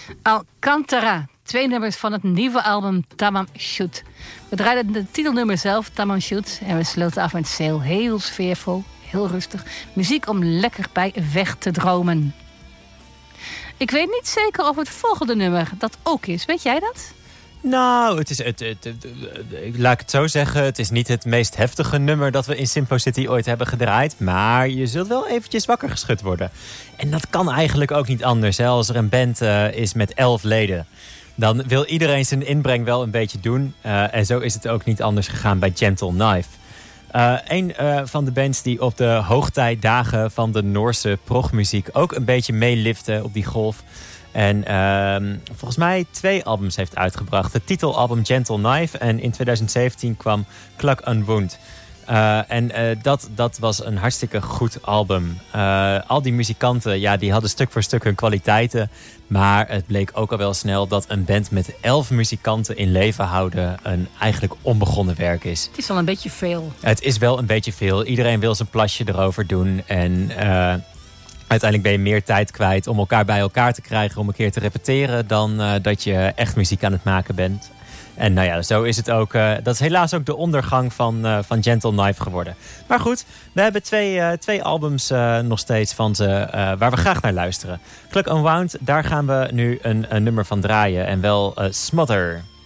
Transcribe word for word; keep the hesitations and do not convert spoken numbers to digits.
Alcantara. Twee nummers van het nieuwe album Tamam Shoot. We draaiden de titelnummer zelf, Tamam Shoot. En we sloten af met Sail. Heel sfeervol, heel rustig. Muziek om lekker bij weg te dromen. Ik weet niet zeker of het volgende nummer dat ook is. Weet jij dat? Nou, het is het, het, het, het, laat ik het zo zeggen. Het is niet het meest heftige nummer dat we in Simpo City ooit hebben gedraaid. Maar je zult wel eventjes wakker geschud worden. En dat kan eigenlijk ook niet anders. Hè? Als er een band uh, is met elf leden, dan wil iedereen zijn inbreng wel een beetje doen. Uh, en zo is het ook niet anders gegaan bij Gentle Knife. Uh, een uh, van de bands die op de hoogtijdagen van de Noorse progmuziek ook een beetje meelifte op die golf. En uh, volgens mij twee albums heeft uitgebracht. Het titelalbum Gentle Knife en in twintig zeventien kwam Cluck Unwound. Uh, en uh, dat, dat was een hartstikke goed album. Uh, al die muzikanten, ja, die hadden stuk voor stuk hun kwaliteiten. Maar het bleek ook al wel snel dat een band met elf muzikanten in leven houden een eigenlijk onbegonnen werk is. Het is wel een beetje veel. Het is wel een beetje veel. Iedereen wil zijn plasje erover doen. En uh, uiteindelijk ben je meer tijd kwijt om elkaar bij elkaar te krijgen, om een keer te repeteren, dan uh, dat je echt muziek aan het maken bent. En nou ja, zo is het ook. Uh, dat is helaas ook de ondergang van, uh, van Gentle Knife geworden. Maar goed, we hebben twee, uh, twee albums uh, nog steeds van ze uh, waar we graag naar luisteren. Cluck Unwound, daar gaan we nu een, een nummer van draaien. En wel uh, Smother.